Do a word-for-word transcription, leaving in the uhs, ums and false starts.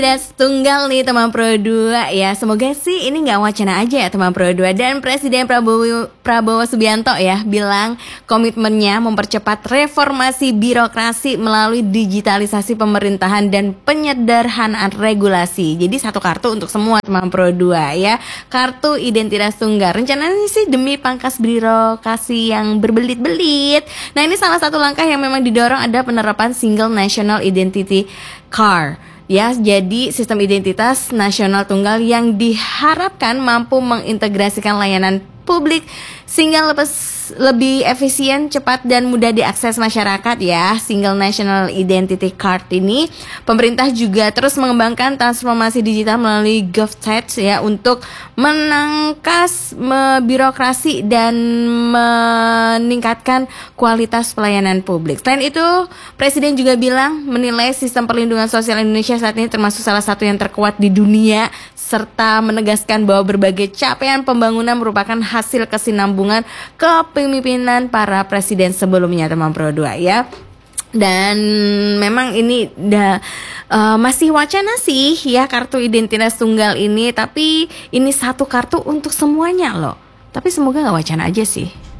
Identitas tunggal nih teman Pro dua ya. Semoga sih ini nggak wacana aja ya teman Pro dua. Dan Presiden Prabowo, Prabowo Subianto ya bilang komitmennya mempercepat reformasi birokrasi melalui digitalisasi pemerintahan dan penyederhanaan regulasi. Jadi satu kartu untuk semua teman Pro dua ya. Kartu identitas tunggal. Rencananya sih demi pangkas birokrasi yang berbelit-belit. Nah, ini salah satu langkah yang memang didorong ada penerapan Single National Identity Card. Ya, jadi sistem identitas nasional tunggal yang diharapkan mampu mengintegrasikan layanan publik sehingga lebih efisien, cepat dan mudah diakses masyarakat ya. Single National Identity Card ini pemerintah juga terus mengembangkan transformasi digital melalui GovTech ya untuk menangkas birokrasi dan meningkatkan kualitas pelayanan publik. Selain itu, Presiden juga bilang menilai sistem perlindungan sosial Indonesia saat ini termasuk salah satu yang terkuat di dunia, serta menegaskan bahwa berbagai capaian pembangunan merupakan hasil kesinambungan kepemimpinan para presiden sebelumnya teman Pro dua ya. Dan memang ini dah uh, masih wacana sih ya kartu identitas tunggal ini, tapi ini satu kartu untuk semuanya loh. Tapi semoga gak wacana aja sih.